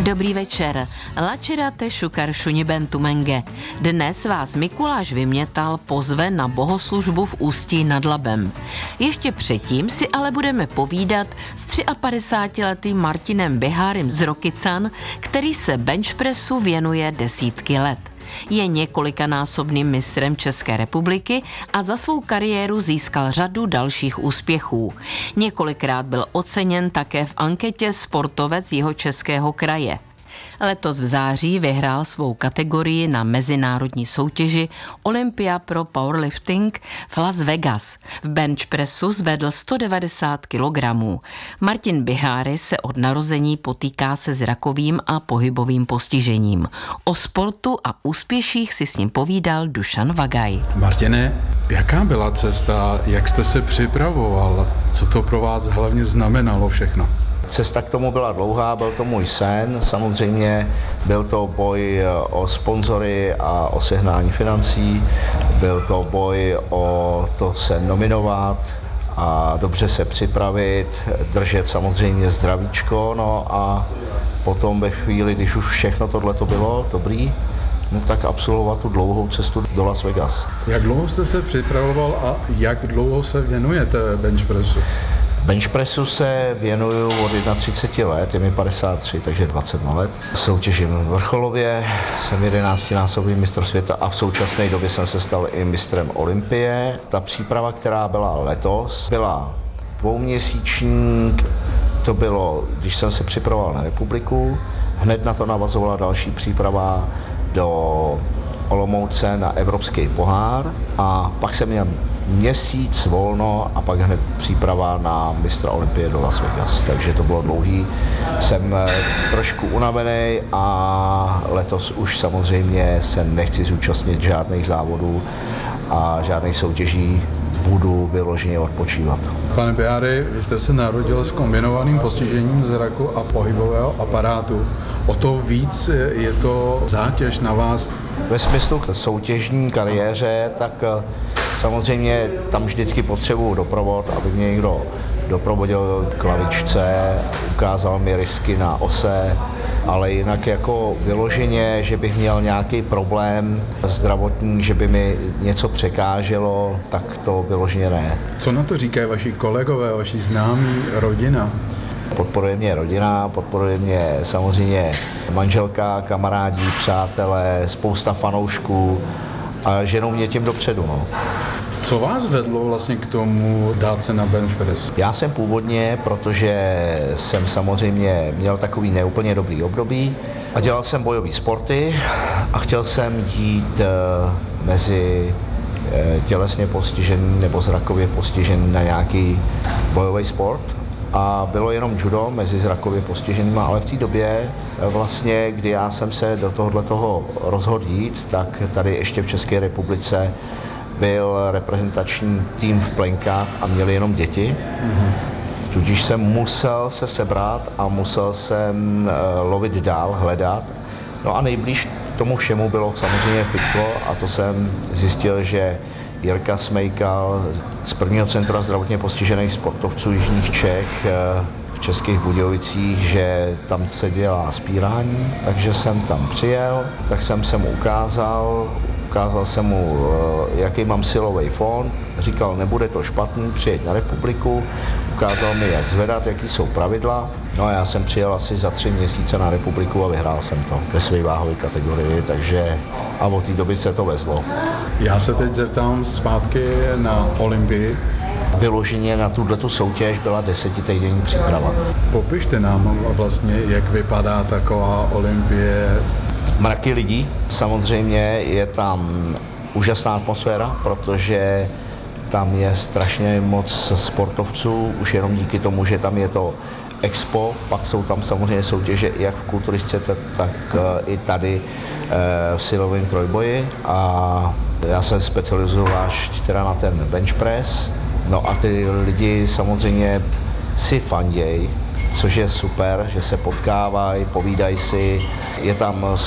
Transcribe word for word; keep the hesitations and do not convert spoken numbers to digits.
Dobrý večer. Lačirate šukar šuniben tumenge. Dnes vás Mikuláš Vymětal pozve na bohoslužbu v Ústí nad Labem. Ještě předtím si ale budeme povídat s padesátitříletým Martinem Bihárym z Rokycan, který se benchpressu věnuje desítky let. Je několikanásobným mistrem České republiky a za svou kariéru získal řadu dalších úspěchů. Několikrát byl oceněn také v anketě Sportovec Jihočeského kraje. Letos v září vyhrál svou kategorii na mezinárodní soutěži Olympia Pro Powerlifting v Las Vegas. V benchpressu zvedl sto devadesát kilogramů. Martin Biháry se od narození potýká se zrakovým a pohybovým postižením. O sportu a úspěších si s ním povídal Dušan Vagaj. Martine, jaká byla cesta, jak jste se připravoval, co to pro vás hlavně znamenalo všechno? Cesta k tomu byla dlouhá, byl to můj sen, samozřejmě byl to boj o sponzory a o sehnání financí, byl to boj o to se nominovat a dobře se připravit, držet samozřejmě zdravíčko, no a potom ve chvíli, když už všechno tohle to bylo dobrý, no tak absolvovat tu dlouhou cestu do Las Vegas. Jak dlouho jste se připravoval a jak dlouho se věnujete benchpressu? Benchpressu se věnuju od třicet jedna let, je mi padesát tři, takže dvacet let. Soutěžím vrcholově, jsem jedenáctinásobný mistr světa a v současné době jsem se stal i mistrem Olympie. Ta příprava, která byla letos, byla dvouměsíční, to bylo, když jsem se připravoval na republiku, hned na to navazovala další příprava do Olomouce na evropský pohár a pak jsem měl měsíc volno a pak hned příprava na mistra Olympie do Las Vegas, takže to bylo dlouhý. Jsem trošku unavený a letos už samozřejmě se nechci zúčastnit žádných závodů a žádných soutěží, budu vyloženě odpočívat. Pane Biháry, vy jste se narodil s kombinovaným postižením zraku a pohybového aparátu. O to víc je to zátěž na vás. Ve smyslu soutěžní kariéře, tak samozřejmě tam vždycky potřebuju doprovod, aby mě někdo doprovodil k lavičce, ukázal mi rysky na ose, ale jinak jako vyloženě, že bych měl nějaký problém zdravotní, že by mi něco překáželo, tak to vyloženě ne. Co na to říkají vaši kolegové, vaši známí, rodina? Podporuje mě rodina, podporuje mě samozřejmě manželka, kamarádi, přátelé, spousta fanoušků a ženou mě tím dopředu. No. Co vás vedlo vlastně k tomu dát se na benchpress? Já jsem původně, protože jsem samozřejmě měl takový neúplně dobrý období a dělal jsem bojové sporty a chtěl jsem jít mezi tělesně postižený nebo zrakově postižený na nějaký bojový sport. A bylo jenom judo mezi zrakově postiženýma, ale v té době vlastně, kdy já jsem se do tohohle toho rozhodl jít, tak tady ještě v České republice byl reprezentační tým v plenkách a měli jenom děti. Mm-hmm. Tudíž jsem musel se sebrat a musel jsem lovit dál, hledat. No a nejblíž tomu všemu bylo samozřejmě fitko a to jsem zjistil, že Jirka Smejkal z prvního centra zdravotně postižených sportovců Jižních Čech v Českých Budějovicích, že tam se dělá spírání, takže jsem tam přijel, tak jsem se mu ukázal, ukázal jsem mu, jaký mám silový fond, říkal, nebude to špatný, přijeď na republiku, ukázal mi, jak zvedat, jaký jsou pravidla. No a já jsem přijel asi za tři měsíce na republiku a vyhrál jsem to ve své váhové kategorii, takže a od té doby se to vezlo. Já se teď zeptám zpátky na Olympii. Vyloženě na tuto soutěž byla desetitýdenní příprava. Popište nám vlastně, jak vypadá taková Olympie. Mraky lidí, samozřejmě je tam úžasná atmosféra, protože tam je strašně moc sportovců, už jenom díky tomu, že tam je to expo, pak jsou tam samozřejmě soutěže jak v kulturistice, tak i tady v silovém trojboji a já se specializuju zvlášť teda na ten bench press, no a ty lidi samozřejmě si fanděj, což je super, že se potkávají, povídají si, je tam